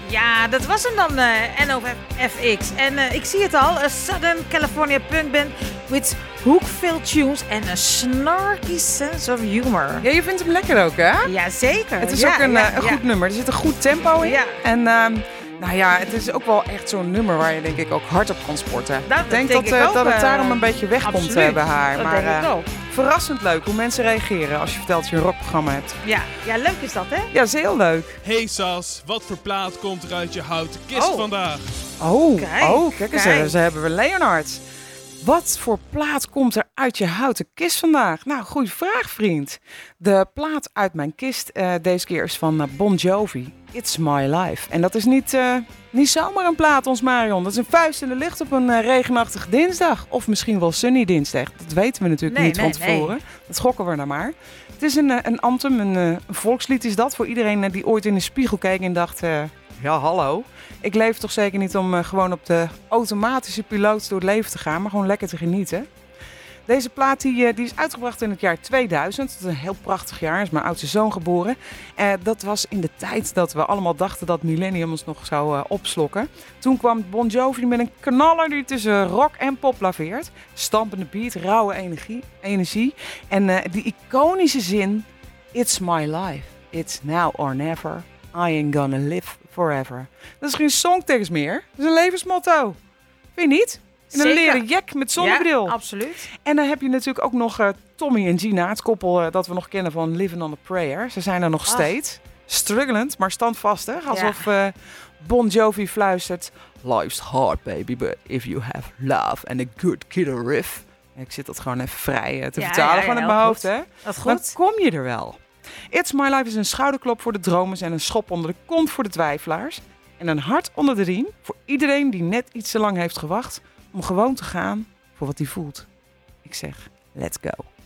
Ja, dat was hem dan, NOFX. En ik zie het al, een Southern California punk band with hook-filled tunes en een snarky sense of humor. Ja, je vindt hem lekker ook, hè? Ja, zeker. Het is ook een goed nummer. Er zit een goed tempo in. Ja. En het is ook wel echt zo'n nummer waar je denk ik ook hard op kan sporten. Dat ik denk denk ik dat ook, het daarom een beetje wegkomt absoluut. bij haar. Dat Maar denk ik ook. verrassend leuk hoe mensen reageren als je vertelt dat je een rockprogramma hebt. Ja, leuk is dat, hè? Ja, dat is heel leuk. Hey Sas, wat voor plaat komt er uit je houten kist vandaag? Kijk eens, ze hebben we Leonard. Wat voor plaat komt er uit je houten kist vandaag? Nou, goede vraag, vriend. De plaat uit mijn kist deze keer is van Bon Jovi. It's My Life. En dat is niet zomaar een plaat, ons Marion. Dat is een vuist in de lucht op een regenachtige dinsdag. Of misschien wel sunny dinsdag. Dat weten we natuurlijk niet van tevoren. Nee. Dat gokken we nou maar. Het is een anthem, een volkslied is dat. Voor iedereen die ooit in de spiegel keek en dacht... ja, hallo. Ik leef toch zeker niet om gewoon op de automatische piloot door het leven te gaan, maar gewoon lekker te genieten. Deze plaat die is uitgebracht in het jaar 2000. Dat is een heel prachtig jaar. Is mijn oudste zoon geboren. Dat was in de tijd dat we allemaal dachten dat Millennium ons nog zou opslokken. Toen kwam Bon Jovi met een knaller die tussen rock en pop laveert. Stampende beat, rauwe energie. En die iconische zin, It's my life. It's now or never. I ain't gonna live forever. Dat is geen songtekst meer. Dat is een levensmotto. Vind je niet? In een leren jack met zonnebril. Ja, absoluut. En dan heb je natuurlijk ook nog Tommy en Gina, het koppel dat we nog kennen van Living on a Prayer. Ze zijn er nog steeds. Strugglend, maar standvastig. Alsof Bon Jovi fluistert... Life's hard, baby, but if you have love and a good killer riff... Ik zit dat gewoon even vrij te vertalen van in mijn hoofd, hè? Dat goed. Dan kom je er wel. It's My Life is een schouderklop voor de dromers en een schop onder de kont voor de twijfelaars. En een hart onder de riem voor iedereen die net iets te lang heeft gewacht... om gewoon te gaan voor wat hij voelt. Ik zeg, let's go.